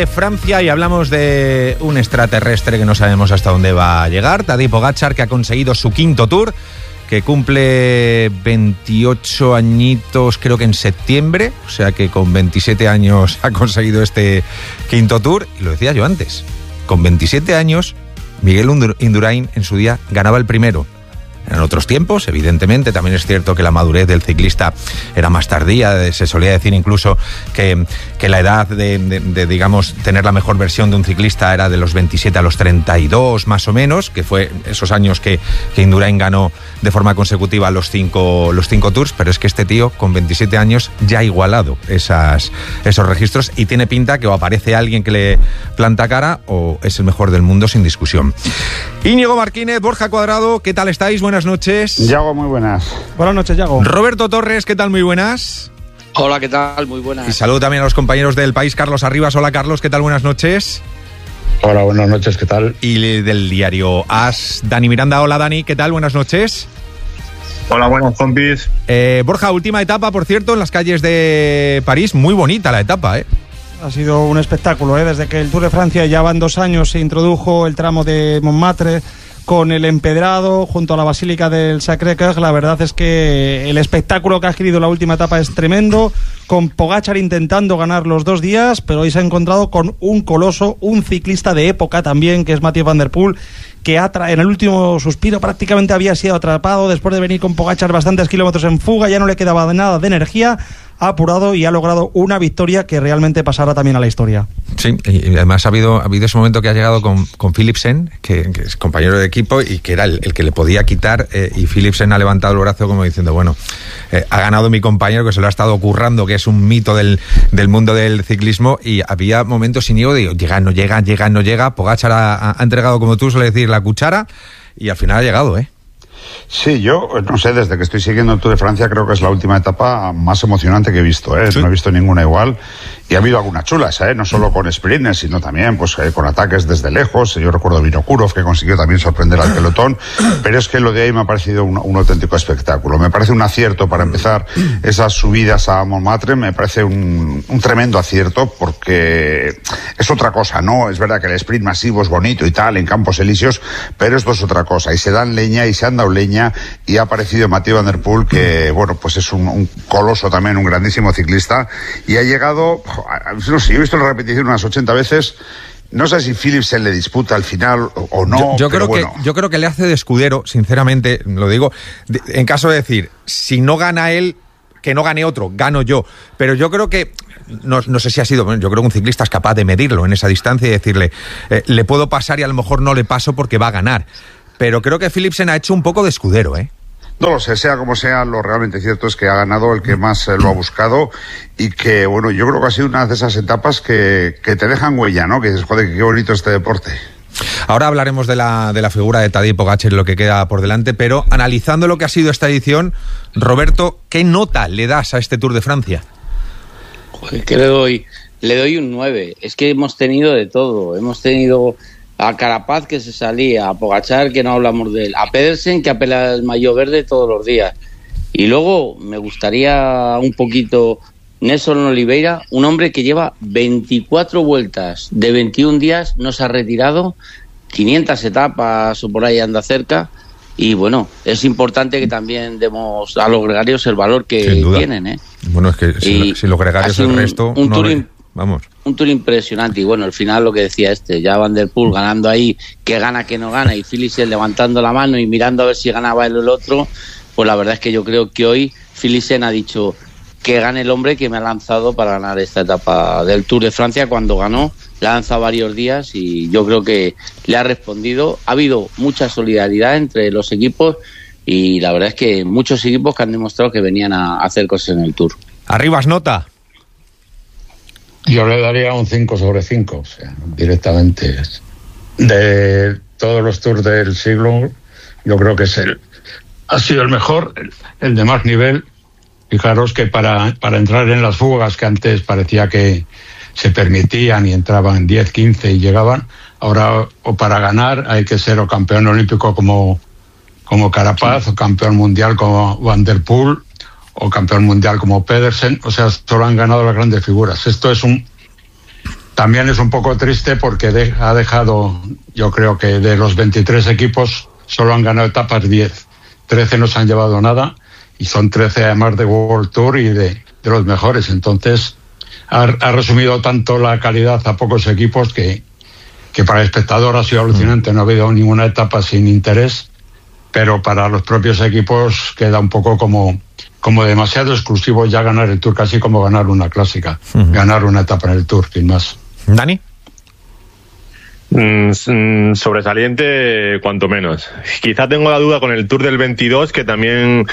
Francia, y hablamos de un extraterrestre que no sabemos hasta dónde va a llegar, Tadej Pogačar, que ha conseguido su quinto Tour, que cumple 28 añitos creo que en septiembre, o sea que con 27 años ha conseguido este quinto Tour. Y lo decía yo antes, con 27 años Miguel Indurain en su día ganaba el primero. En otros tiempos, evidentemente, también es cierto que la madurez del ciclista era más tardía. Se solía decir incluso que la edad de digamos, tener la mejor versión de un ciclista era de los 27 a los 32, más o menos, que fue esos años que Indurain ganó de forma consecutiva los cinco Tours, pero es que este tío, con 27 años, ya ha igualado esos registros, y tiene pinta que o aparece alguien que le planta cara o es el mejor del mundo sin discusión. Íñigo Martínez, Borja Cuadrado, ¿qué tal estáis? Buenas noches. Yago, muy buenas. Buenas noches, Yago. Roberto Torres, ¿qué tal? Muy buenas. Hola, ¿qué tal? Muy buenas. Y saludo también a los compañeros del País, Carlos Arribas. Hola, Carlos, ¿qué tal? Buenas noches. Hola, buenas noches, ¿qué tal? Y del diario AS, Dani Miranda. Hola, Dani, ¿qué tal? Buenas noches. Hola, buenas compis. Borja, última etapa, por cierto, en las calles de París. Muy bonita la etapa, ¿eh? Ha sido un espectáculo, ¿eh? Desde que el Tour de Francia ya van 2 años, se introdujo el tramo de Montmartre con el empedrado junto a la Basílica del Sacré-Cœur. La verdad es que el espectáculo que ha adquirido la última etapa es tremendo, con Pogačar intentando ganar los 2 días, pero hoy se ha encontrado con un coloso, un ciclista de época también, que es Mathieu van der Poel, que en el último suspiro prácticamente había sido atrapado después de venir con Pogačar bastantes kilómetros en fuga, ya no le quedaba nada de energía, ha apurado y ha logrado una victoria que realmente pasará también a la historia. Sí, y además ha habido ese momento que ha llegado con Philipsen, que es compañero de equipo y que era el que le podía quitar, y Philipsen ha levantado el brazo como diciendo, bueno, ha ganado mi compañero, que se lo ha estado currando, que es un mito del mundo del ciclismo. Y había momentos sin Íñigo de llega, no llega. Pogačar ha entregado, como tú sueles decir, la cuchara, y al final ha llegado, ¿eh? Sí, yo no sé, desde que estoy siguiendo el Tour de Francia creo que es la última etapa más emocionante que he visto, ¿eh? Sí. No he visto ninguna igual, y ha habido algunas chulas, ¿eh? No solo con sprints, sino también pues con ataques desde lejos. Yo recuerdo a Vinokurov, que consiguió también sorprender al pelotón, pero es que lo de ahí me ha parecido un auténtico espectáculo. Me parece un acierto para empezar esas subidas a Montmartre, me parece un tremendo acierto, porque es otra cosa, ¿no? Es verdad que el sprint masivo es bonito y tal, en Campos Elíseos, pero esto es otra cosa, y se dan leña y se han dado leña, y ha aparecido Mathieu van der Poel, que bueno, pues es un coloso también, un grandísimo ciclista, y ha llegado, no sé, yo he visto la repetición unas 80 veces. No sé si Philipsen le disputa al final o no. Yo creo que le hace de escudero, sinceramente, lo digo, en caso de decir, si no gana él, que no gane otro, gano yo. Pero yo creo que, no sé si ha sido, yo creo que un ciclista es capaz de medirlo en esa distancia y decirle, le puedo pasar y a lo mejor no le paso porque va a ganar. Pero creo que Philipsen ha hecho un poco de escudero, ¿eh? No lo sé, sea como sea, lo realmente cierto es que ha ganado el que más lo ha buscado, y que, bueno, yo creo que ha sido una de esas etapas que te dejan huella, ¿no? Que dices, joder, qué bonito este deporte. Ahora hablaremos de la figura de Tadej Pogačar y lo que queda por delante, pero analizando lo que ha sido esta edición, Roberto, ¿qué nota le das a este Tour de Francia? Joder, que le doy un 9. Es que hemos tenido de todo. Hemos tenido a Carapaz, que se salía, a Pogačar, que no hablamos de él, a Pedersen, que apela el maillot verde todos los días. Y luego me gustaría un poquito Nelson Oliveira, un hombre que lleva 24 vueltas de 21 días, no se ha retirado, 500 etapas o por ahí anda cerca. Y bueno, es importante que también demos a los gregarios el valor que tienen, ¿eh? Bueno, es que si los gregarios el resto... Vamos. Un Tour impresionante, y bueno, al final lo que decía ya Van der Poel ganando ahí, que gana, que no gana, y Philipsen levantando la mano y mirando a ver si ganaba él o el otro. Pues la verdad es que yo creo que hoy Philipsen ha dicho que gane el hombre que me ha lanzado para ganar esta etapa del Tour de Francia. Cuando ganó, le ha lanzado varios días y yo creo que le ha respondido. Ha habido mucha solidaridad entre los equipos, y la verdad es que muchos equipos que han demostrado que venían a hacer cosas en el Tour. Arribas, nota. Yo le daría un 5 sobre 5, o sea, directamente. De todos los Tours del siglo, yo creo que ha sido el mejor, el de más nivel. Fijaros que para entrar en las fugas que antes parecía que se permitían y entraban 10, 15 y llegaban, ahora o para ganar hay que ser o campeón olímpico como Carapaz, o campeón mundial como Van der Poel, o campeón mundial como Pedersen. O sea, solo han ganado las grandes figuras. Esto es también es un poco triste porque ha dejado, yo creo que de los 23 equipos solo han ganado etapas 10. 13 no se han llevado nada y son 13 además de World Tour y de los mejores. Entonces ha resumido tanto la calidad a pocos equipos que para el espectador ha sido alucinante. No ha habido ninguna etapa sin interés, pero para los propios equipos queda un poco como demasiado exclusivo ya ganar el Tour, casi como ganar una clásica, ganar una etapa en el Tour, sin más. ¿Dani? Sobresaliente, cuanto menos. Quizá tengo la duda con el Tour del 22, que también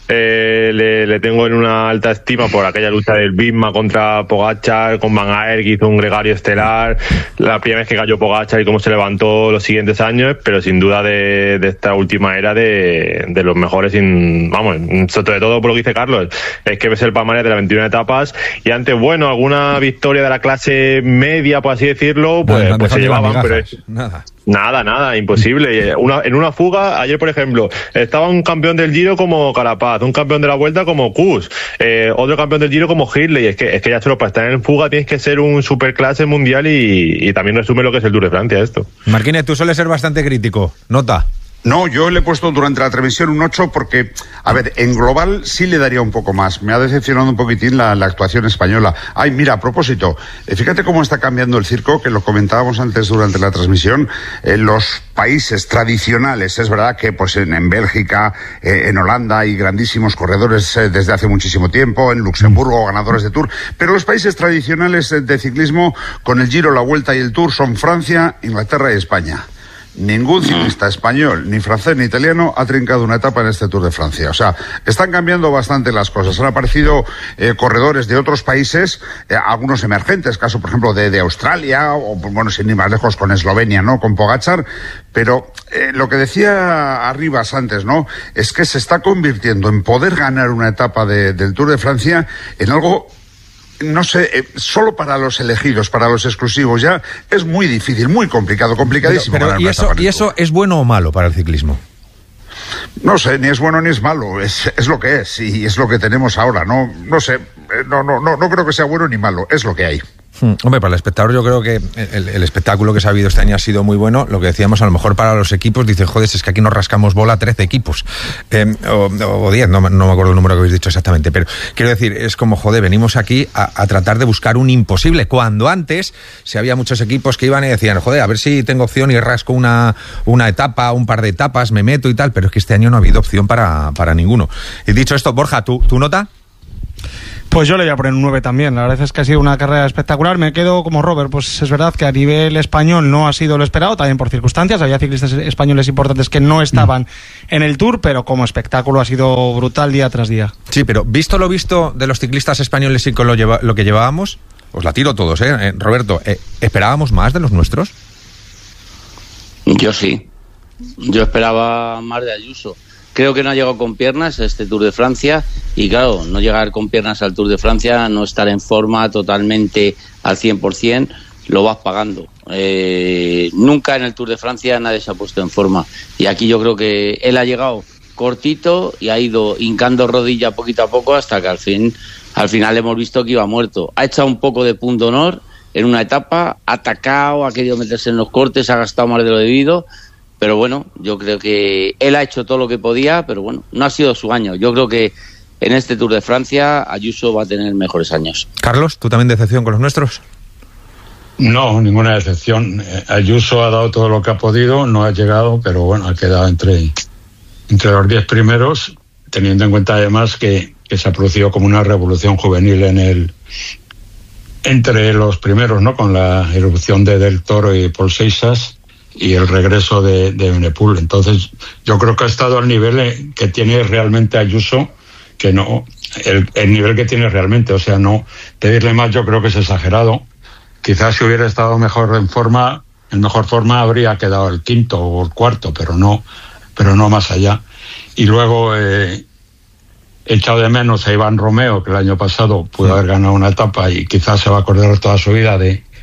le tengo en una alta estima por aquella lucha del Visma contra Pogačar, con Van Aert, que hizo un gregario estelar, la primera vez que cayó Pogačar y cómo se levantó los siguientes años, pero sin duda de esta última era de los mejores, sobre todo por lo que dice Carlos, es que ves el palmarés de las 21 etapas y antes, bueno, alguna victoria de la clase media, por así decirlo, pues se llevaban, pero Nada, imposible. En una fuga, ayer por ejemplo, estaba un campeón del Giro como Carapaz, un campeón de la Vuelta como Kuss, otro campeón del Giro como Hindley. Es que ya solo para estar en fuga tienes que ser un superclase mundial y también resume lo que es el Tour de Francia esto. Marquínez, tú sueles ser bastante crítico. Nota. No, yo le he puesto durante la transmisión un 8 porque, a ver, en global sí le daría un poco más. Me ha decepcionado un poquitín la actuación española. Ay, mira, a propósito, fíjate cómo está cambiando el circo, que lo comentábamos antes durante la transmisión. Los países tradicionales, es verdad que pues en Bélgica, en Holanda hay grandísimos corredores desde hace muchísimo tiempo, en Luxemburgo ganadores de Tour, pero los países tradicionales de ciclismo con el Giro, la Vuelta y el Tour son Francia, Inglaterra y España. Ningún ciclista español, ni francés ni italiano ha trincado una etapa en este Tour de Francia. O sea, están cambiando bastante las cosas. Han aparecido corredores de otros países, algunos emergentes, caso por ejemplo de Australia, o bueno, sin ir más lejos con Eslovenia, ¿no? Con Pogačar. Pero lo que decía Arribas antes, ¿no? Es que se está convirtiendo en poder ganar una etapa del Tour de Francia en algo, no sé, solo para los elegidos, para los exclusivos, ya es muy difícil, muy complicado, complicadísimo. Pero ¿y eso es bueno o malo para el ciclismo? No sé, ni es bueno ni es malo, es lo que es y es lo que tenemos ahora, no sé, no creo que sea bueno ni malo, es lo que hay. Hombre, para el espectador yo creo que el espectáculo que se ha habido este año ha sido muy bueno. Lo que decíamos, a lo mejor para los equipos, dice, joder, es que aquí nos rascamos bola 13 equipos. O 10, no me acuerdo el número que habéis dicho exactamente. Pero quiero decir, es como, joder, venimos aquí a tratar de buscar un imposible. Cuando antes, si había muchos equipos que iban y decían, joder, a ver si tengo opción y rasco una etapa, un par de etapas, me meto y tal. Pero es que este año no ha habido opción para ninguno. Y dicho esto, Borja, ¿tu nota? Pues yo le voy a poner un 9 también. La verdad es que ha sido una carrera espectacular. Me quedo como Robert. Pues es verdad que a nivel español no ha sido lo esperado, también por circunstancias. Había ciclistas españoles importantes que no estaban en el Tour, pero como espectáculo ha sido brutal día tras día. Sí, pero visto lo visto de los ciclistas españoles y con lo que llevábamos, os la tiro todos, Roberto, ¿esperábamos más de los nuestros? Yo sí. Yo esperaba más de Ayuso. Creo que no ha llegado con piernas a este Tour de Francia y claro, no llegar con piernas al Tour de Francia, no estar en forma totalmente al 100%, lo vas pagando. Nunca en el Tour de Francia nadie se ha puesto en forma y aquí yo creo que él ha llegado cortito y ha ido hincando rodilla poquito a poco hasta que al final hemos visto que iba muerto. Ha echado un poco de punto honor en una etapa, ha atacado, ha querido meterse en los cortes, ha gastado más de lo debido. Pero bueno, yo creo que él ha hecho todo lo que podía, pero bueno, no ha sido su año. Yo creo que en este Tour de Francia Ayuso va a tener mejores años. Carlos, ¿tú también decepción con los nuestros? No, ninguna decepción. Ayuso ha dado todo lo que ha podido, no ha llegado, pero bueno, ha quedado entre los 10 primeros, teniendo en cuenta además que se ha producido como una revolución juvenil entre los primeros, ¿no? Con la erupción de Del Toro y Paul Seixas y el regreso de Evenepoel. Entonces yo creo que ha estado al nivel que tiene realmente Ayuso, que no el nivel que tiene realmente, o sea, no pedirle más yo creo que es exagerado. Quizás si hubiera estado en mejor forma habría quedado el quinto o el cuarto, pero no más allá. Y luego he echado de menos a Iván Romeo, que el año pasado pudo haber ganado una etapa y quizás se va a acordar toda su vida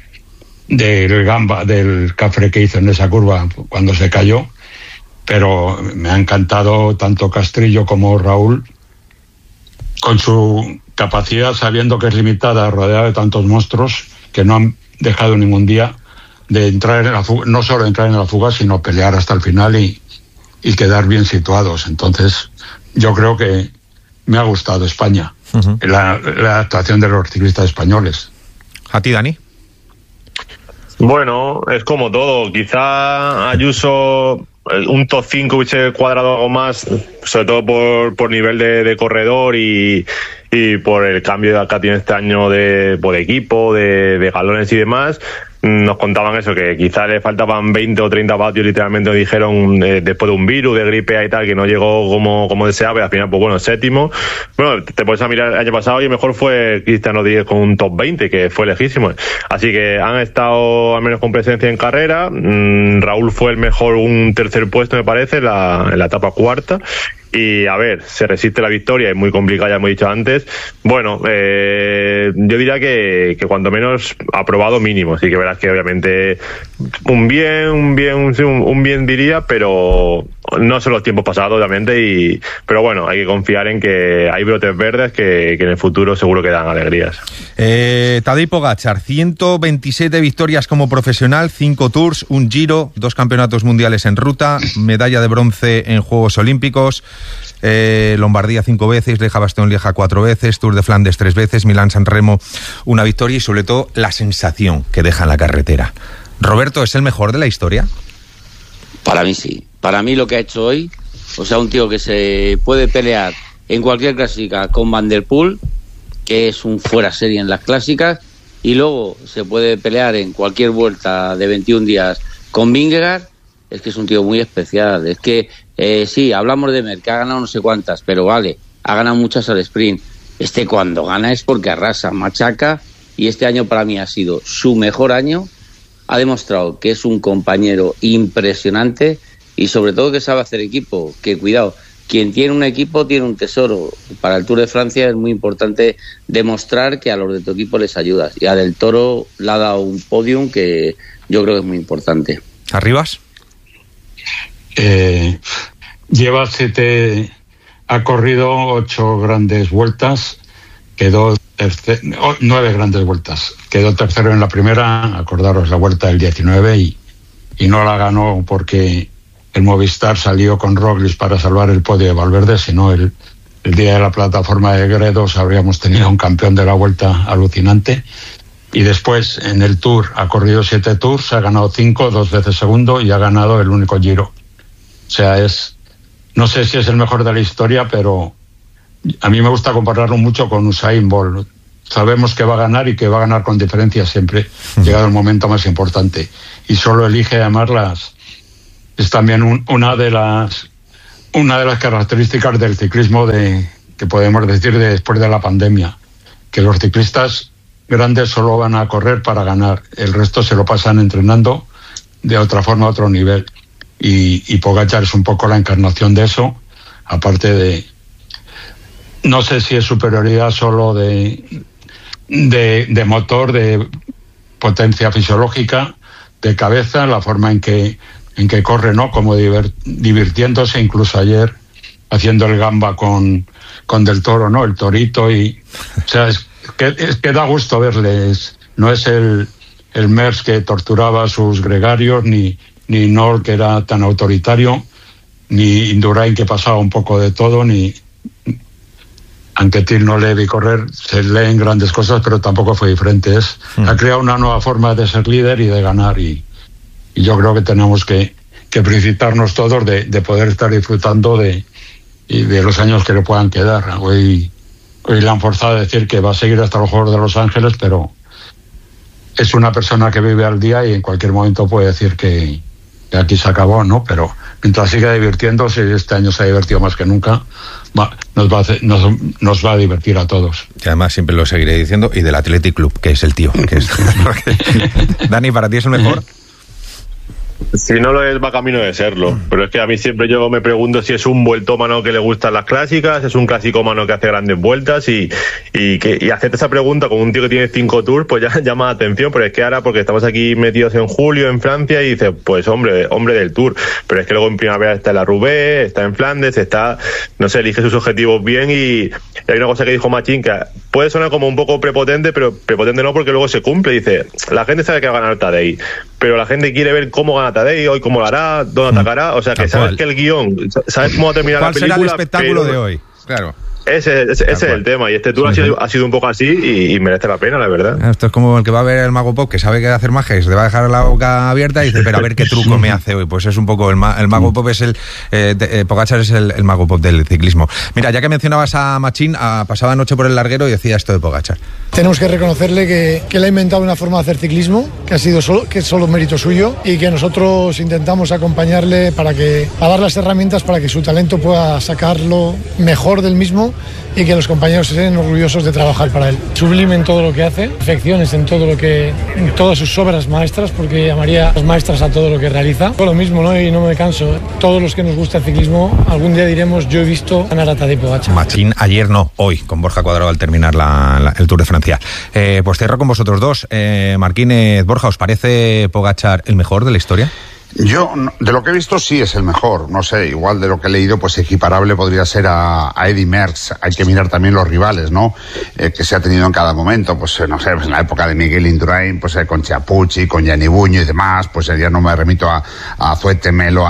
del cafre que hizo en esa curva cuando se cayó, pero me ha encantado tanto Castrillo como Raúl con su capacidad, sabiendo que es limitada, rodeada de tantos monstruos, que no han dejado ningún día de entrar en la fuga, no solo entrar en la fuga, sino pelear hasta el final y quedar bien situados. Entonces, yo creo que me ha gustado España, la actuación de los ciclistas españoles. ¿A ti, Dani? Bueno, es como todo. Quizá Ayuso, un top 5 hubiese cuadrado algo más, sobre todo por nivel de corredor y por el cambio que tiene este año de equipo, de galones y demás. Nos contaban eso, que quizá le faltaban 20 o 30 vatios, literalmente nos dijeron, después de un virus, de gripe y tal, que no llegó como deseaba, y al final, pues bueno, séptimo. Bueno, te puedes mirar el año pasado y el mejor fue Cristiano Díez con un top 20, que fue lejísimo. Así que han estado al menos con presencia en carrera. Raúl fue el mejor, un tercer puesto, me parece, en la etapa cuarta. Y a ver, se resiste la victoria, es muy complicada, ya hemos dicho antes. Bueno, yo diría que cuanto menos aprobado mínimo. Así que verás que obviamente un bien diría, pero no son los tiempos pasados, obviamente. Pero bueno, hay que confiar en que hay brotes verdes que en el futuro seguro que dan alegrías. Tadej Pogačar, 127 victorias como profesional, 5 Tours, un Giro, 2 campeonatos mundiales en ruta, medalla de bronce en Juegos Olímpicos. Lombardía 5 veces, Lieja-Bastogne-Lieja 4 veces, Tour de Flandes 3 veces, Milán-San Remo una victoria y sobre todo la sensación que deja en la carretera. Roberto, ¿es el mejor de la historia? Para mí sí. Para mí lo que ha hecho hoy, o sea, un tío que se puede pelear en cualquier clásica con Van der Poel, que es un fuera serie en las clásicas, y luego se puede pelear en cualquier vuelta de 21 días con Vingegaard. Es que es un tío muy especial. Es que sí, hablamos de Merck, que ha ganado no sé cuántas, pero vale, ha ganado muchas al sprint. Cuando gana es porque arrasa, machaca, y este año para mí ha sido su mejor año. Ha demostrado que es un compañero impresionante y sobre todo que sabe hacer equipo. Que cuidado, quien tiene un equipo tiene un tesoro. Para el Tour de Francia es muy importante demostrar que a los de tu equipo les ayudas. Y a Del Toro le ha dado un podium que yo creo que es muy importante. ¿Arribas? Lleva 7, ha corrido 8 grandes vueltas, quedó 9 grandes vueltas, quedó tercero en la primera, acordaros la vuelta del 19 y no la ganó porque el Movistar salió con Roglic para salvar el podio de Valverde, sino el día de la plataforma de Gredos habríamos tenido un campeón de la vuelta alucinante. Y después en el Tour ha corrido 7 Tours, ha ganado 5, 2 veces segundo y ha ganado el único Giro. O sea, no sé si es el mejor de la historia, pero a mí me gusta compararlo mucho con Usain Bolt. Sabemos que va a ganar y que va a ganar con diferencia siempre, llegado el momento más importante. Y solo elige además es también una de las características del ciclismo que podemos decir de después de la pandemia, que los ciclistas grandes solo van a correr para ganar, el resto se lo pasan entrenando de otra forma, a otro nivel. Y Pogačar es un poco la encarnación de eso, aparte de, no sé si es superioridad solo de motor, de potencia fisiológica, de cabeza, la forma en que corre, ¿no? Como divirtiéndose, incluso ayer haciendo el gamba con Del Toro, ¿no? El torito, o sea, es que da gusto verles. No es el Merckx que torturaba a sus gregarios, ni Nol, que era tan autoritario, ni Indurain, que pasaba un poco de todo, ni Anquetil no le vi correr, se leen grandes cosas, pero tampoco fue diferente. Ha creado una nueva forma de ser líder y de ganar, y yo creo que tenemos que felicitarnos todos de poder estar disfrutando de los años que le puedan quedar. Hoy le han forzado a decir que va a seguir hasta los Juegos de Los Ángeles, pero es una persona que vive al día y en cualquier momento puede decir que aquí se acabó, ¿no? Pero mientras siga divirtiéndose, este año se ha divertido más que nunca, nos va a divertir a todos. Y además siempre lo seguiré diciendo, y del Athletic Club, que es el tío. Dani, ¿para ti es el mejor? Si no lo es, va camino de serlo. Pero es que a mí siempre yo me pregunto si es un vueltómano que le gustan las clásicas, es un clasicómano que hace grandes vueltas y hacerte esa pregunta con un tío que tiene 5 tours, pues ya llama la atención. Pero es que ahora, porque estamos aquí metidos en julio en Francia y dices, pues hombre del Tour. Pero es que luego en primavera está en la Roubaix, está en Flandes, no sé, elige sus objetivos bien y hay una cosa que dijo Machín que puede sonar como un poco prepotente, pero prepotente no, porque luego se cumple. Dice, la gente sabe que va a ganar Tadej, pero la gente quiere ver cómo gana Tadej hoy, cómo lo hará, dónde atacará, o sea que sabes que el guión, sabes cómo va a terminar la película. ¿Cuál será el espectáculo de hoy? Claro. Ese es el tema, y este tour ha sido un poco así y merece la pena, la verdad. Esto es como el que va a ver el Mago Pop, que sabe que hacer magia y se le va a dejar la boca abierta y dice, pero a ver qué truco me hace hoy. Pues es un poco el Mago Pop, es Pogačar es el Mago Pop del ciclismo. Mira, ya que mencionabas a Machín, pasaba anoche por el larguero y decía esto de Pogačar. Tenemos que reconocerle que le ha inventado una forma de hacer ciclismo, que es solo mérito suyo, y que nosotros intentamos acompañarle a dar las herramientas para que su talento pueda sacarlo mejor del mismo y que los compañeros estén orgullosos de trabajar para él. Sublime en todo lo que hace, perfecciones en todas sus obras maestras, porque llamaría las maestras a todo lo que realiza. Todo lo mismo, ¿no? Y no me canso. Todos los que nos gusta el ciclismo, algún día diremos, yo he visto ganar a Tadej Pogačar. Machín, ayer no, hoy, con Borja Cuadrado al terminar el Tour de Francia. Pues cierro con vosotros dos. Marquínez, Borja, ¿os parece Pogačar el mejor de la historia? Yo, de lo que he visto, sí es el mejor. No sé, igual de lo que he leído, pues equiparable podría ser a Eddy Merckx. Hay que mirar también los rivales, ¿no? Que se ha tenido en cada momento. Pues, no sé, pues en la época de Miguel Indurain, pues con Chiappucci, con Gianni Buño y demás, pues ya no me remito a Zuete Melo o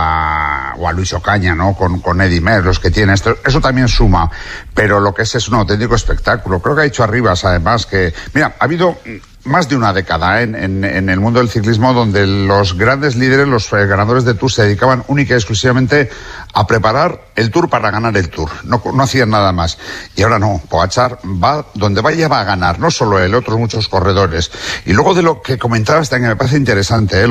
a Luis Ocaña, ¿no? Con Eddy Merckx, los que tiene esto. Eso también suma. Pero lo que es un auténtico espectáculo. Creo que ha dicho Arribas, además, que... Mira, ha habido más de una década en el mundo del ciclismo donde los grandes líderes, los ganadores de Tour, se dedicaban única y exclusivamente a preparar el Tour para ganar el Tour. No hacían nada más. Y ahora no, Pogačar va donde vaya, va a ganar, no solo él, otros muchos corredores. Y luego de lo que comentabas, que me parece interesante,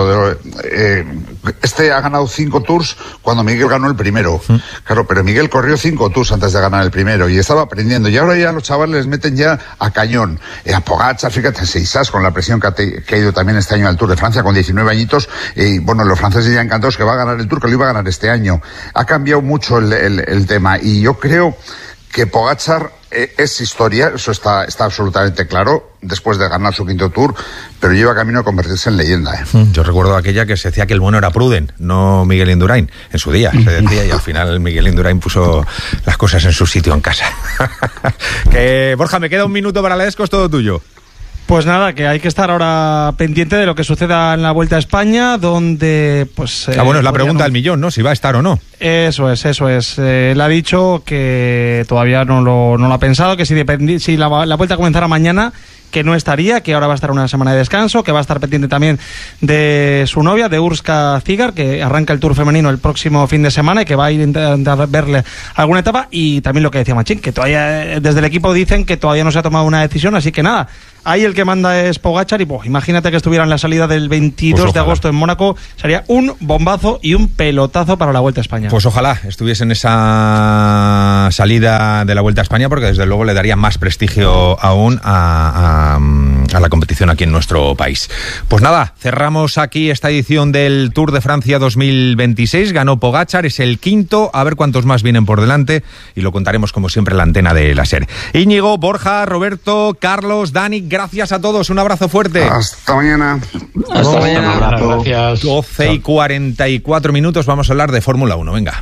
este ha ganado 5 Tours cuando Miguel ganó el primero. Claro, pero Miguel corrió 5 Tours antes de ganar el primero y estaba aprendiendo. Y ahora ya los chavales les meten ya a cañón. A Pogačar, fíjate, Seisas, con la presión que ha ido también este año al Tour de Francia con 19 añitos, y bueno, los franceses ya encantados que va a ganar el Tour, que lo iba a ganar este año. Ha cambiado mucho el tema, y yo creo que Pogačar es historia, eso está absolutamente claro, después de ganar su 5º Tour, pero lleva camino a convertirse en leyenda. Yo recuerdo aquella que se decía que el bueno era Pruden, no Miguel Indurain, en su día se decía, y al final Miguel Indurain puso las cosas en su sitio en casa. Borja, me queda un minuto para la Esco, es todo tuyo. Pues nada, que hay que estar ahora pendiente de lo que suceda en la Vuelta a España, donde pues... bueno, es la pregunta del millón, ¿no? Si va a estar o no. Eso es. Él ha dicho que todavía no lo ha pensado, que si la Vuelta comenzara mañana, que no estaría, que ahora va a estar una semana de descanso, que va a estar pendiente también de su novia, de Urska Zigar, que arranca el Tour femenino el próximo fin de semana y que va a ir a intentar verle alguna etapa. Y también lo que decía Machín, que todavía desde el equipo dicen que todavía no se ha tomado una decisión, así que nada, ahí el que manda es Pogačar y imagínate que estuviera en la salida del 22 de agosto en Mónaco, sería un bombazo y un pelotazo para la Vuelta a España. Pues ojalá estuviese en esa salida de la Vuelta a España, porque desde luego le daría más prestigio aún a la competición aquí en nuestro país. Pues nada, cerramos aquí esta edición del Tour de Francia 2026. Ganó Pogačar, es el 5º, a ver cuántos más vienen por delante y lo contaremos como siempre en la antena de la SER. Íñigo, Borja, Roberto, Carlos, Dani, gracias a todos, un abrazo fuerte. Hasta mañana. Hasta mañana. Gracias. 12:44, vamos a hablar de Fórmula 1, venga.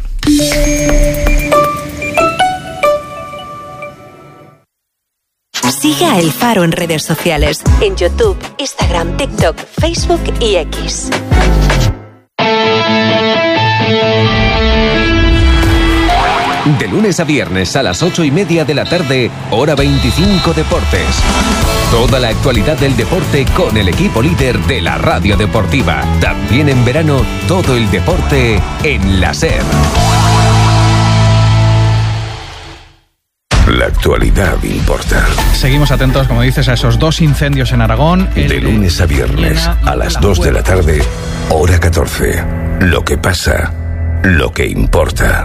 Sigue a El Faro en redes sociales, en YouTube, Instagram, TikTok, Facebook y X. De lunes a viernes a las 8:30 de la tarde, hora 25 Deportes. Toda la actualidad del deporte con el equipo líder de la radio deportiva. También en verano, todo el deporte en la SER. La actualidad importa. Seguimos atentos, como dices, a esos 2 incendios en Aragón. De lunes a viernes a las 2 de la tarde, hora 14. Lo que pasa, lo que importa.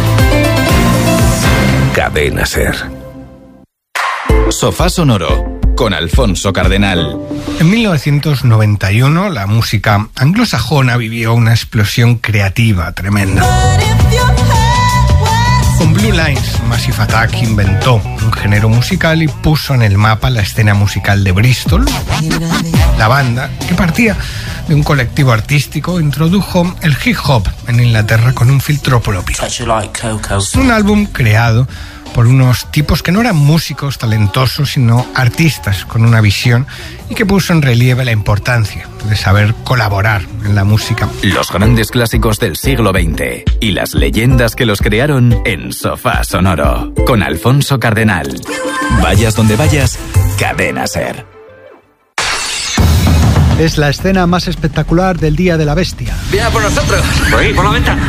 Cadena SER. Sofá Sonoro con Alfonso Cardenal. En 1991 la música anglosajona vivió una explosión creativa tremenda. Con Blue Lines, Massive Attack inventó un género musical y puso en el mapa la escena musical de Bristol. La banda, que partía de un colectivo artístico, introdujo el hip hop en Inglaterra con un filtro propio. Un álbum creado por unos tipos que no eran músicos talentosos, sino artistas con una visión, y que puso en relieve la importancia de saber colaborar en la música. Los grandes clásicos del siglo XX y las leyendas que los crearon en Sofá Sonoro, con Alfonso Cardenal. Vayas donde vayas, Cadena SER. Es la escena más espectacular del Día de la Bestia. ¡Viene por nosotros! ¡Por ahí, por la ventana!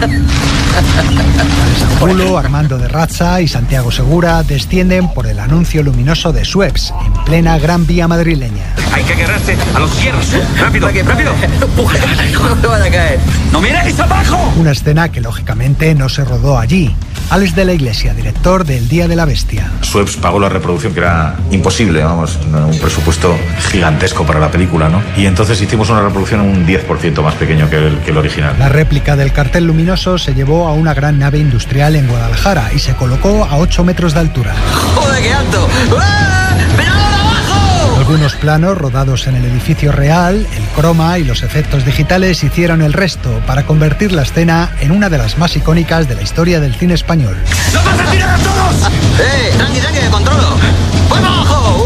Julio, Armando de Razza y Santiago Segura descienden por el anuncio luminoso de Schweppes en plena Gran Vía madrileña. Hay que agarrarse a los hierros. ¡Rápido, rápido! ¡No me van a caer! ¡No miréis abajo! Una escena que lógicamente no se rodó allí. Alex de la Iglesia, director del Día de la Bestia. Schweppes pagó la reproducción, que era imposible, vamos, un presupuesto gigantesco para la película, ¿no? Y entonces hicimos una reproducción un 10% más pequeño que el original. La réplica del cartel luminoso se llevó a una gran nave industrial en Guadalajara y se colocó a 8 metros de altura. ¡Joder, qué alto! Algunos planos rodados en el edificio real, el croma y los efectos digitales hicieron el resto para convertir la escena en una de las más icónicas de la historia del cine español. ¡Nos vas a tirar a todos! Tranqui, tranqui, me controlo. ¡Voy para abajo!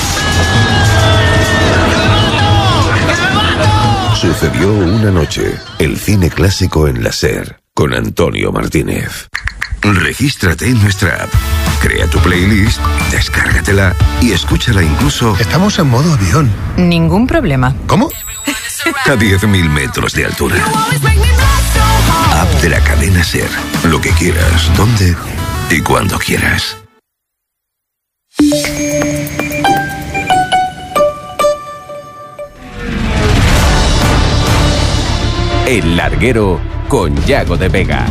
Sucedió una noche, el cine clásico en la SER, con Antonio Martínez. Regístrate en nuestra app, crea tu playlist, descárgatela y escúchala incluso... Estamos en modo avión. Ningún problema. ¿Cómo? A 10.000 metros de altura. App de la cadena SER. Lo que quieras, donde y cuando quieras. El Larguero con Yago de Vega.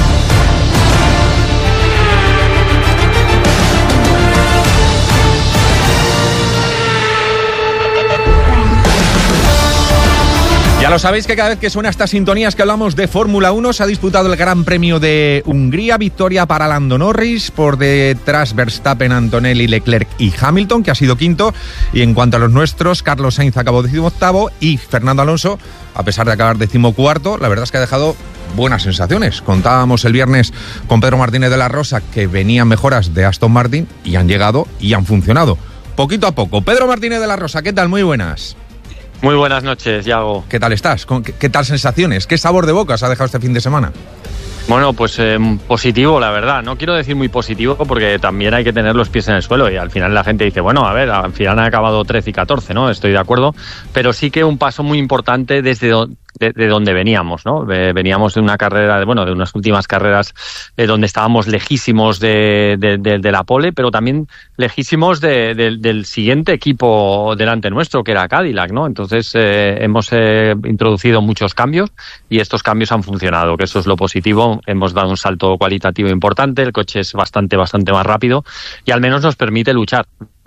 Ya lo sabéis que cada vez que suena estas sintonías que hablamos de Fórmula 1 se ha disputado el Gran Premio de Hungría, victoria para Lando Norris, por detrás Verstappen, Antonelli, Leclerc y Hamilton, que ha sido quinto, y en cuanto a los nuestros, Carlos Sainz acabó 18º y Fernando Alonso, a pesar de acabar 14º, la verdad es que ha dejado buenas sensaciones. Contábamos el viernes con Pedro Martínez de la Rosa que venían mejoras de Aston Martin y han llegado y han funcionado, poquito a poco. Pedro Martínez de la Rosa, ¿qué tal? Muy buenas. Muy buenas noches, Yago. ¿Qué tal estás? ¿Qué tal sensaciones? ¿Qué sabor de boca os ha dejado este fin de semana? Bueno, pues positivo, la verdad. No quiero decir muy positivo porque también hay que tener los pies en el suelo y al final la gente dice, bueno, a ver, al final han acabado 13 y 14, ¿no? Estoy de acuerdo, pero sí que un paso muy importante desde donde veníamos, ¿no? Veníamos de una carrera, de unas últimas carreras donde estábamos lejísimos de la pole, pero también lejísimos del siguiente equipo delante nuestro, que era Cadillac, ¿no? Entonces hemos introducido muchos cambios y estos cambios han funcionado, que eso es lo positivo. Hemos dado un salto cualitativo importante, el coche es bastante más rápido y al menos nos permite luchar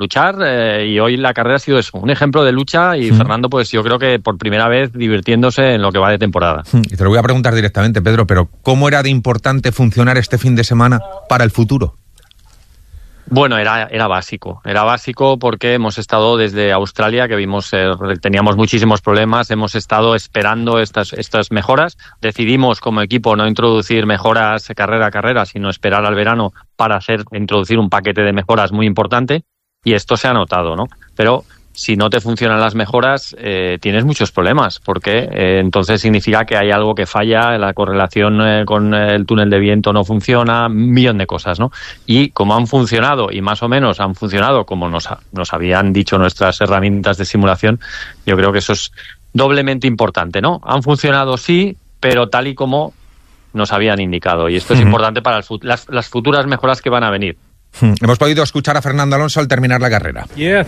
y hoy la carrera ha sido eso, un ejemplo de lucha y Fernando, pues yo creo que por primera vez divirtiéndose en lo que va de temporada. Y te lo voy a preguntar directamente, Pedro, pero ¿cómo era de importante funcionar este fin de semana para el futuro? Bueno, era básico porque hemos estado desde Australia, que vimos teníamos muchísimos problemas, hemos estado esperando estas mejoras, decidimos como equipo no introducir mejoras carrera a carrera, sino esperar al verano para introducir un paquete de mejoras muy importante y esto se ha notado, ¿no? Pero si no te funcionan las mejoras, tienes muchos problemas, porque entonces significa que hay algo que falla, la correlación con el túnel de viento no funciona, un millón de cosas, ¿no? Y como han funcionado, y más o menos han funcionado como nos habían dicho nuestras herramientas de simulación, yo creo que eso es doblemente importante, ¿no? Han funcionado sí, pero tal y como nos habían indicado, y esto es importante para las futuras mejoras que van a venir. Hemos podido escuchar a Fernando Alonso al terminar la carrera. Dice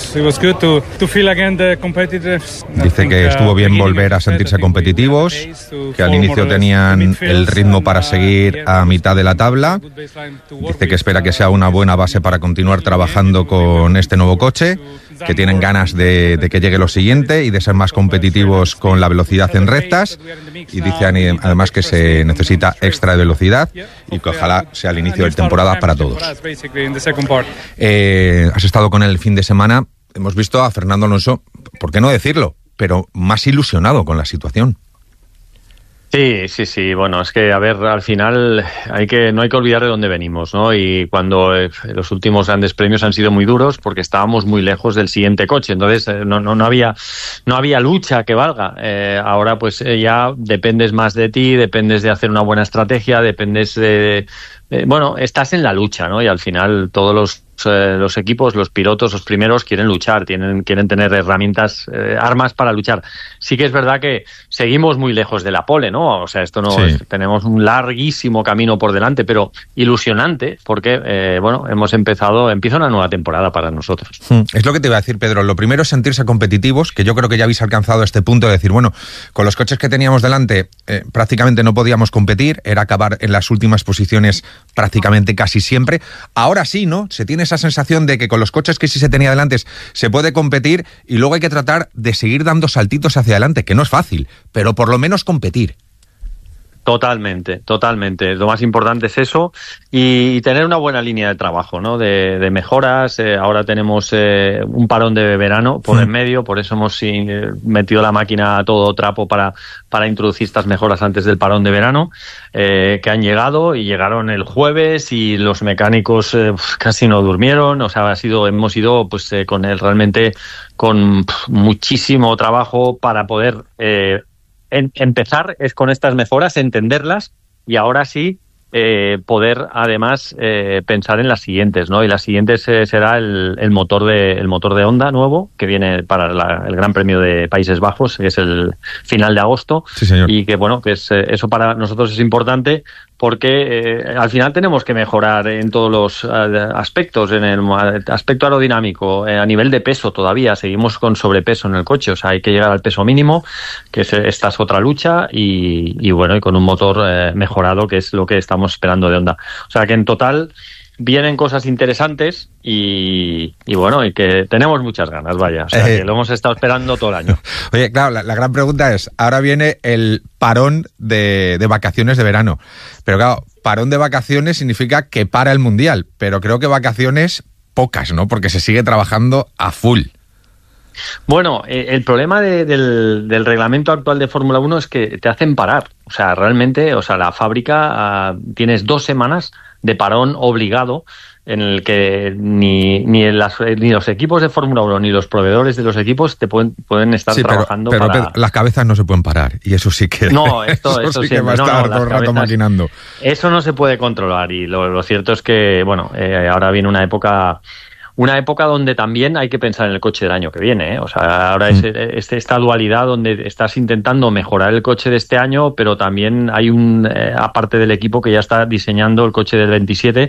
que estuvo bien volver a sentirse competitivos, que al inicio tenían el ritmo para seguir a mitad de la tabla. Dice que espera que sea una buena base para continuar trabajando con este nuevo coche que tienen ganas de que llegue lo siguiente y de ser más competitivos con la velocidad en rectas, y dice además que se necesita extra velocidad y que ojalá sea el inicio de temporada para todos. Has estado con él el fin de semana, hemos visto a Fernando Alonso, ¿por qué no decirlo?, pero más ilusionado con la situación. Sí, bueno, es que, a ver, al final no hay que olvidar de dónde venimos, ¿no? Y cuando los últimos grandes premios han sido muy duros porque estábamos muy lejos del siguiente coche, entonces no había lucha que valga. Ahora pues ya dependes más de ti, dependes de hacer una buena estrategia, dependes de... estás en la lucha, ¿no? Y al final todos los equipos, los pilotos, los primeros quieren luchar, quieren tener herramientas, armas para luchar. Sí que es verdad que seguimos muy lejos de la pole, ¿no? O sea, esto no tenemos un larguísimo camino por delante, pero ilusionante porque, empieza una nueva temporada para nosotros. Es lo que te iba a decir, Pedro. Lo primero es sentirse competitivos, que yo creo que ya habéis alcanzado este punto de decir, bueno, con los coches que teníamos delante prácticamente no podíamos competir, era acabar en las últimas posiciones prácticamente casi siempre. Ahora sí, ¿no? Se tiene esa sensación de que con los coches que sí se tenía delante se puede competir y luego hay que tratar de seguir dando saltitos hacia adelante, que no es fácil, pero por lo menos competir. Totalmente. Lo más importante es eso y tener una buena línea de trabajo, ¿no? De mejoras. Ahora tenemos un parón de verano por en medio, por eso hemos metido la máquina a todo trapo para introducir estas mejoras antes del parón de verano, que han llegado y llegaron el jueves y los mecánicos casi no durmieron. O sea, hemos ido realmente con muchísimo trabajo para poder empezar con estas mejoras, entenderlas y ahora sí poder además pensar en las siguientes, ¿no? Y las siguientes será el motor de Honda nuevo que viene para el Gran Premio de Países Bajos, que es el final de agosto. Sí, señor. Y que bueno, que eso para nosotros es importante porque al final tenemos que mejorar en todos los aspectos, en el aspecto aerodinámico, a nivel de peso todavía seguimos con sobrepeso en el coche, o sea, hay que llegar al peso mínimo, que esta es otra lucha y con un motor mejorado, que es lo que estamos esperando de Honda. O sea que en total vienen cosas interesantes y que tenemos muchas ganas, vaya. O sea, que lo hemos estado esperando todo el año. Oye, claro, la gran pregunta es, ahora viene el parón de vacaciones de verano. Pero claro, parón de vacaciones significa que para el Mundial, pero creo que vacaciones pocas, ¿no? Porque se sigue trabajando a full. Bueno, el problema del reglamento actual de Fórmula 1 es que te hacen parar. O sea, realmente, la fábrica tienes 2 semanas de parón obligado en el que ni los equipos de Fórmula 1 ni los proveedores de los equipos te pueden estar trabajando pero las cabezas no se pueden parar y eso sí que eso sí que va a estar todo el rato maquinando. Eso no se puede controlar y lo cierto es que ahora viene una época donde también hay que pensar en el coche del año que viene, ¿eh? O sea, ahora es esta dualidad donde estás intentando mejorar el coche de este año, pero también hay aparte del equipo que ya está diseñando el coche del 27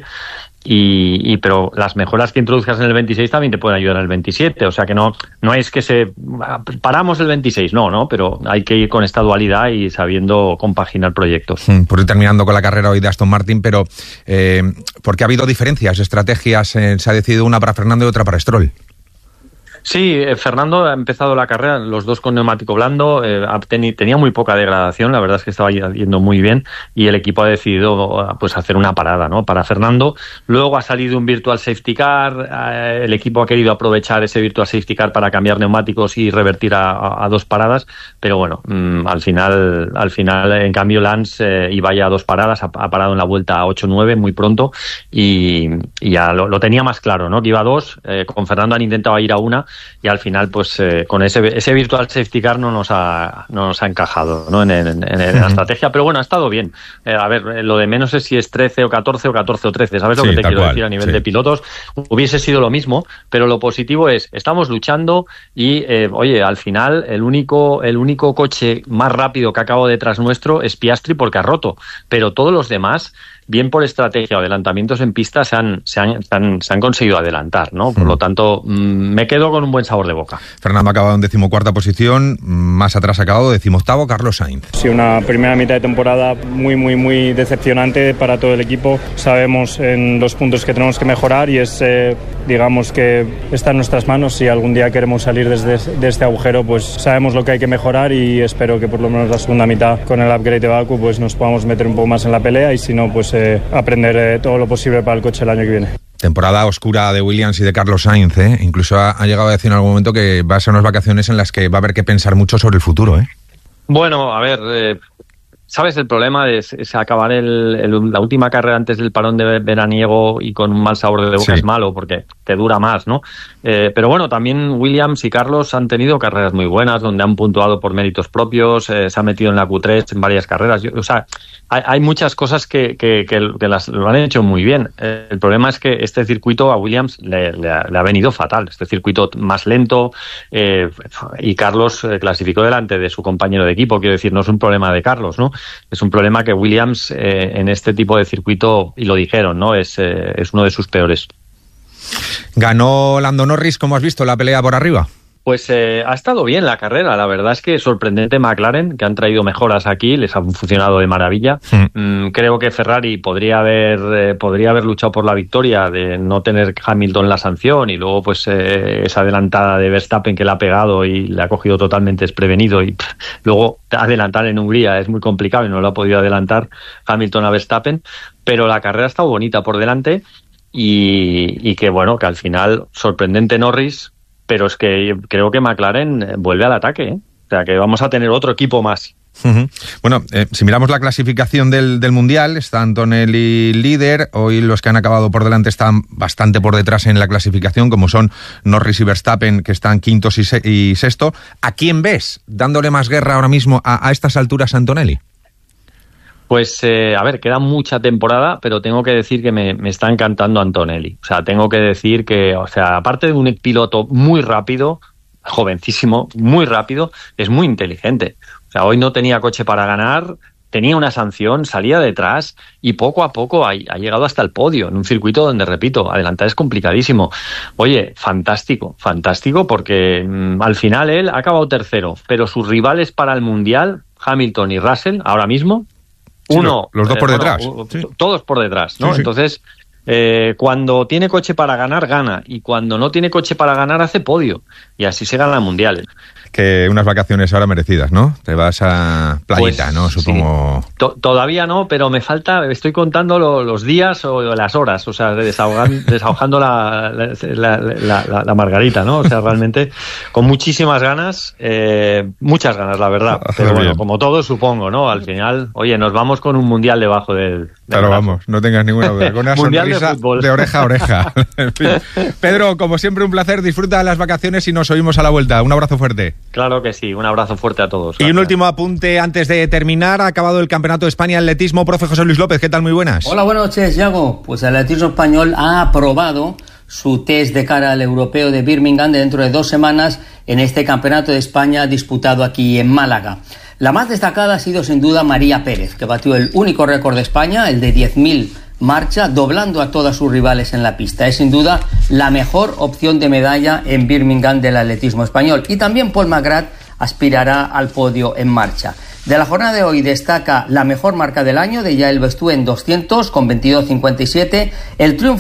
pero las mejoras que introduzcas en el 26 también te pueden ayudar en el 27, o sea que no es que paramos el 26, no, pero hay que ir con esta dualidad y sabiendo compaginar proyectos. Por ir terminando con la carrera hoy de Aston Martin, pero porque ha habido diferencias, estrategias, se ha decidido una para Fernando y otra para Stroll. Sí, Fernando ha empezado la carrera, los dos con neumático blando, tenía muy poca degradación, la verdad es que estaba yendo muy bien y el equipo ha decidido hacer una parada, ¿no? Para Fernando. Luego ha salido un Virtual Safety Car, el equipo ha querido aprovechar ese Virtual Safety Car para cambiar neumáticos y revertir a 2 paradas, pero bueno, al final en cambio Lance iba ya a 2 paradas, ha parado en la vuelta 8-9 muy pronto y ya lo tenía más claro, ¿no? Que iba a 2, con Fernando han intentado ir a 1 y al final con ese Virtual Safety Car no nos ha encajado, ¿no? en la estrategia, pero bueno, ha estado bien. Lo de menos es si es 13 o 14 o 14 o 13, ¿sabes lo que te quiero decir a nivel de pilotos? Hubiese sido lo mismo, pero lo positivo es, estamos luchando y al final el único coche más rápido que ha acabado detrás nuestro es Piastri porque ha roto, pero todos los demás, bien por estrategia o adelantamientos en pista, se han conseguido adelantar, ¿no? Por lo tanto, me quedo con un buen sabor de boca. Fernando ha acabado en 14ª posición, más atrás ha acabado 18º Carlos Sainz. Sí, una primera mitad de temporada muy, muy, muy decepcionante para todo el equipo. Sabemos en los puntos que tenemos que mejorar y es digamos que está en nuestras manos. Si algún día queremos salir de este agujero, pues sabemos lo que hay que mejorar y espero que por lo menos la segunda mitad con el upgrade de Baku pues nos podamos meter un poco más en la pelea y si no, pues aprender todo lo posible para el coche el año que viene. Temporada oscura de Williams y de Carlos Sainz, ¿eh? Incluso ha llegado a decir en algún momento que va a ser unas vacaciones en las que va a haber que pensar mucho sobre el futuro, ¿eh? Bueno, a ver, ¿sabes? El problema es acabar la última carrera antes del parón de veraniego y con un mal sabor de boca. Sí. Es malo porque te dura más, ¿no? Pero bueno, también Williams y Carlos han tenido carreras muy buenas donde han puntuado por méritos propios, se han metido en la Q3 en varias carreras. O sea, hay muchas cosas que lo han hecho muy bien. El problema es que este circuito a Williams le ha venido fatal. Este circuito más lento y Carlos clasificó delante de su compañero de equipo. Quiero decir, no es un problema de Carlos, ¿no? Es un problema que Williams en este tipo de circuito, y lo dijeron, ¿no? Es uno de sus peores. Ganó Lando Norris, ¿cómo has visto la pelea por arriba? Pues ha estado bien la carrera, la verdad es que sorprendente McLaren, que han traído mejoras aquí, les han funcionado de maravilla. Creo que Ferrari podría haber luchado por la victoria de no tener Hamilton la sanción y luego pues esa adelantada de Verstappen que le ha pegado y le ha cogido totalmente desprevenido y luego adelantar en Hungría es muy complicado y no lo ha podido adelantar Hamilton a Verstappen, pero la carrera ha estado bonita por delante y que bueno, que al final sorprendente Norris. Pero es que creo que McLaren vuelve al ataque, ¿eh? O sea, que vamos a tener otro equipo más. Uh-huh. Bueno, si miramos la clasificación del Mundial, está Antonelli líder. Hoy los que han acabado por delante están bastante por detrás en la clasificación, como son Norris y Verstappen, que están quintos y sexto. ¿A quién ves dándole más guerra ahora mismo a estas alturas a Antonelli? Pues, a ver, queda mucha temporada, pero tengo que decir que me está encantando Antonelli. O sea, tengo que decir que, o sea, aparte de un piloto muy rápido, jovencísimo, muy rápido, es muy inteligente. O sea, hoy no tenía coche para ganar, tenía una sanción, salía detrás y poco a poco ha llegado hasta el podio en un circuito donde, repito, adelantar es complicadísimo. Oye, fantástico porque al final él ha acabado tercero, pero sus rivales para el Mundial, Hamilton y Russell, ahora mismo, sí, los dos por detrás. Sí. Todos por detrás, ¿no? Sí, sí. Entonces, cuando tiene coche para ganar, gana. Y cuando no tiene coche para ganar, hace podio. Y así se gana mundiales. Que unas vacaciones ahora merecidas, ¿no? Te vas a playita, pues, ¿no? Supongo. Sí. Todavía no, pero me falta, estoy contando los días o las horas, o sea, desahogando la margarita, ¿no? O sea, realmente con muchísimas ganas, muchas ganas, la verdad. Pero bueno, como todo, supongo, ¿no? Al final, oye, nos vamos con un mundial debajo del claro, vamos, no tengas ninguna duda. Con una sonrisa de oreja a oreja. En fin. Pedro, como siempre, un placer. Disfruta de las vacaciones y nos oímos a la vuelta. Un abrazo fuerte. Claro que sí, un abrazo fuerte a todos. Y un último apunte antes de terminar. Ha acabado el Campeonato de España de Atletismo. Profe José Luis López, ¿qué tal? Muy buenas. Hola, buenas noches, Yago. Pues el atletismo español ha aprobado su test de cara al europeo de Birmingham dentro de 2 semanas en este Campeonato de España disputado aquí en Málaga. La más destacada ha sido sin duda María Pérez, que batió el único récord de España, el de 10.000 marcha, doblando a todas sus rivales en la pista. Es sin duda la mejor opción de medalla en Birmingham del atletismo español. Y también Paul McGrath aspirará al podio en marcha. De la jornada de hoy destaca la mejor marca del año de Yael Bestú en 200 con 22.57, el triunfo